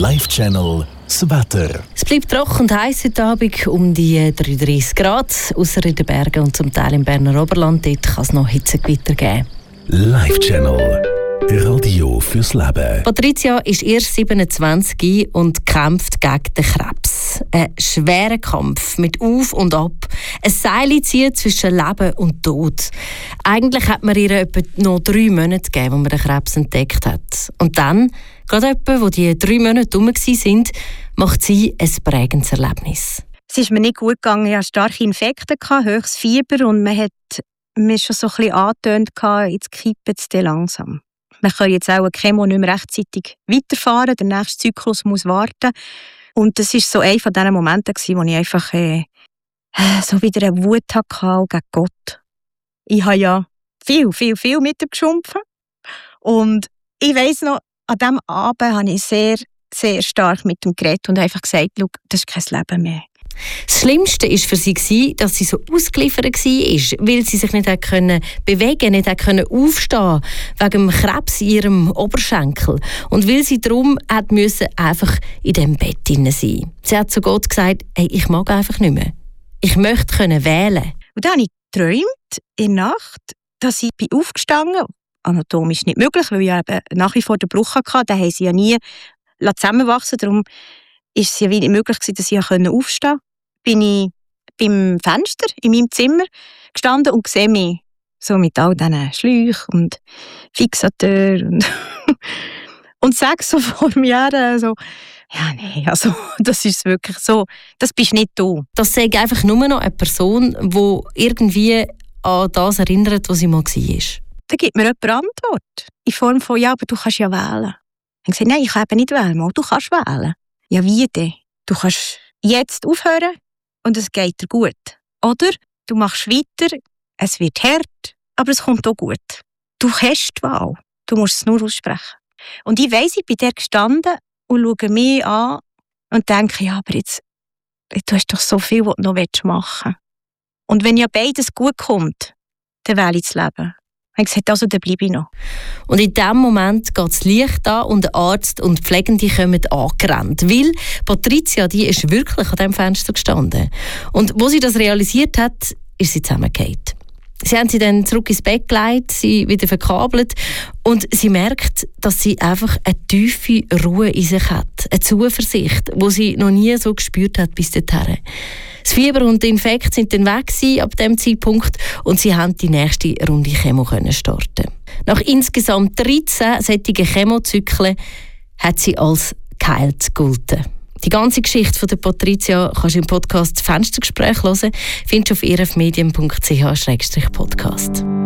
Live-Channel das Wetter. Es bleibt trocken und heiß heute Abend, um die 33 Grad. Ausser in den Bergen und zum Teil im Berner Oberland. Dort kann es noch Hitzegewitter geben. Live-Channel. Radio fürs Leben. Patricia ist erst 27 und kämpft gegen den Krebs. Ein schwerer Kampf mit Auf und Ab. Ein Seil ziehen zwischen Leben und Tod. Eigentlich hat man ihr etwa noch 3 Monate gegeben, als man den Krebs entdeckt hat. Und dann, gerade etwa, wo die 3 Monate rum waren, macht sie ein prägendes Erlebnis. Es ist mir nicht gut gegangen. Ich hatte starke Infekte, höchstes Fieber und man hat mir schon so ein bisschen angetönt, jetzt kippt es langsam. Wir können jetzt auch eine Chemo nicht mehr rechtzeitig weiterfahren, der nächste Zyklus muss warten. Und das war so einer von diesen Momenten, wo ich einfach so wieder eine Wut hatte gegen Gott. Ich habe ja viel mit ihm geschumpfen. Und ich weiss noch, an diesem Abend habe ich sehr, sehr stark mit ihm geredet und einfach gesagt, schau, das ist kein Leben mehr. Das Schlimmste war für sie, dass sie so ausgeliefert war, weil sie sich nicht bewegen nicht aufstehen wegen dem Krebs in ihrem Oberschenkel. Und weil sie darum einfach in diesem Bett sein. Sie hat zu Gott gesagt, hey, ich mag einfach nicht mehr. Ich möchte wählen. Und dann habe ich geträumt in der Nacht, dass ich aufgestanden bin. Anatomisch nicht möglich, weil ich eben nach wie vor den Bruch hatte. Den haben sie ja nie zusammenwachsen. Darum war es ja nicht möglich, dass ich aufstehen konnte. Bin ich beim Fenster in meinem Zimmer gestanden und sehe mich so mit all diesen Schläuchen und Fixateuren und sage so vor mir so, ja, nee, also das ist wirklich so, das bist nicht du. Das sage einfach nur noch eine Person, die irgendwie an das erinnert, was sie mal war. Da gibt mir jemand Antwort. In Form von, ja, aber du kannst ja wählen. Ich sage, nein, ich kann eben nicht wählen. Mal, du kannst wählen. Ja, wie denn? Du kannst jetzt aufhören und es geht dir gut. Oder du machst weiter, es wird hart, aber es kommt auch gut. Du hast die Wahl. Du musst es nur aussprechen. Und ich weiss, ich bin da gestanden und schaue mich an und denke, ja, aber jetzt, du hast doch so viel, was du noch machen willst. Und wenn ja beides gut kommt, dann wähle ich das Leben. Ich habe gesagt, also, dann bleibe ich noch. Und in diesem Moment geht das Licht an und der Arzt und die Pflegende kommen angerannt. Weil Patricia, die ist wirklich an diesem Fenster gestanden. Und wo sie das realisiert hat, ist sie zusammengefallen. Sie haben sie dann zurück ins Bett gelegt, sie wieder verkabelt und sie merkt, dass sie einfach eine tiefe Ruhe in sich hat. Eine Zuversicht, die sie noch nie so gespürt hat bis dahin. Das Fieber und der Infekt sind dann weg ab diesem Zeitpunkt und sie haben die nächste Runde Chemo starten. Nach insgesamt 13 solchen Chemozyklen hat sie als geheilt gelten. Die ganze Geschichte von der Patricia kannst du im Podcast Fenstergespräch hören. Findest du auf erfmedien.ch/podcast.